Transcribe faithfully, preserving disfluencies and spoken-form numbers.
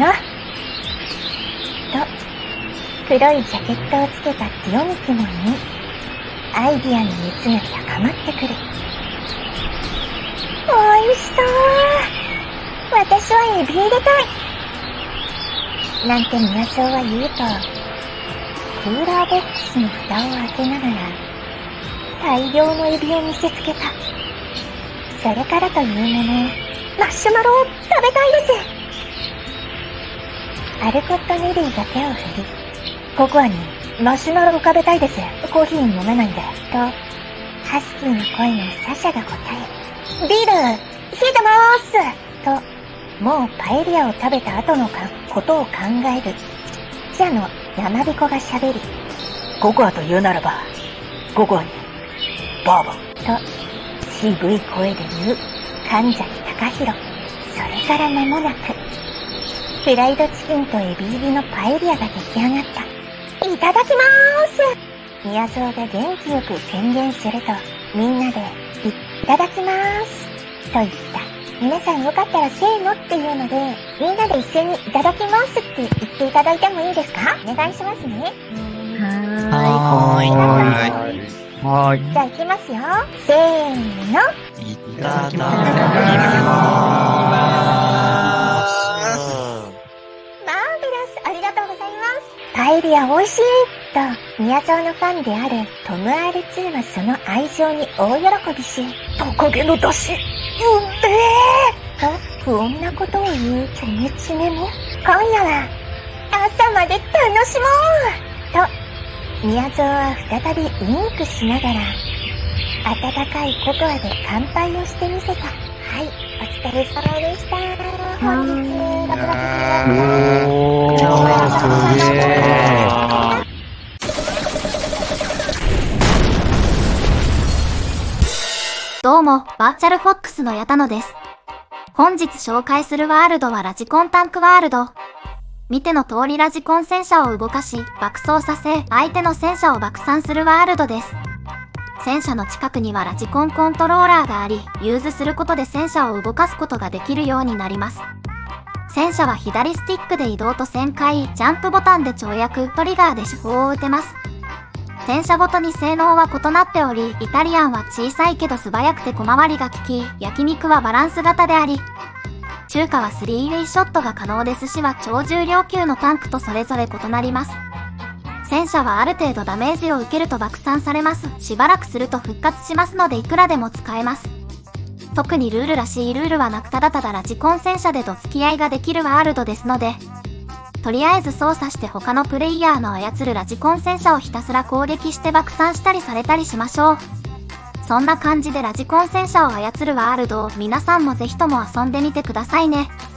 の。と、黒いジャケットをつけたティオミクモンに、アイディアの熱が高まってくる。おいしそう。私はエビ入れたい。なんて宮蔵は言うと、クーラーボックスの蓋を開けながら、大量のエビを見せつけた。それからというもの、マシュマロを食べたいです。アルコット・ネリーが手を振り、ココアにマシュマロを食べたいです。コーヒー飲めないんで。と、ハスキーな声のサシャが答え、ビール、冷えてまーすと、もうパエリアを食べた後のかことを考える、記者の山彦が喋り、ココアと言うならば、ココアに、バーボン。と、渋い声で言う、神崎隆弘。それから間もなく、フライドチキンとエビ入りのパエリアが出来上がった。いただきまーす。宮蔵が元気よく宣言すると、みんなで、いただきまーす。と言った。皆さんよかったらせーのっていうので、みんなで一斉にいただきますって言っていただいてもいいですか？お願いしますね。 はーい。 はーい。はーい。じゃあ行きますよ。せーの。 いただきまーす。 マーベラス、ありがとうございます。パエリア美味しいと、宮蔵のファンであるトム アールツー はその愛情に大喜びし、トカゲの出汁、うんでーと、不穏なことを言うチョメチメも、今夜は、朝まで楽しもうと、宮蔵は再びウインクしながら、温かいココアで乾杯をしてみせた。はい、お疲れ様でした。本日、ろくがつじゅうよっか。 おー、すげー。 どうも、バーチャルフォックスの矢田野です。本日紹介するワールドはラジコンタンクワールド。見ての通りラジコン戦車を動かし、爆走させ、相手の戦車を爆散するワールドです。戦車の近くにはラジコンコントローラーがあり、ユーズすることで戦車を動かすことができるようになります。戦車は左スティックで移動と旋回、ジャンプボタンで跳躍、トリガーで手法を打てます。戦車ごとに性能は異なっており、イタリアンは小さいけど素早くて小回りが利き、焼肉はバランス型であり、中華はスリーウェイショットが可能で寿司は超重量級のタンクとそれぞれ異なります。戦車はある程度ダメージを受けると爆散されます。しばらくすると復活しますのでいくらでも使えます。特にルールらしいルールはなくただただラジコン戦車でどつき合いができるワールドですので、とりあえず操作して他のプレイヤーの操るラジコン戦車をひたすら攻撃して爆散したりされたりしましょう。そんな感じでラジコン戦車を操るワールドを皆さんもぜひとも遊んでみてくださいね。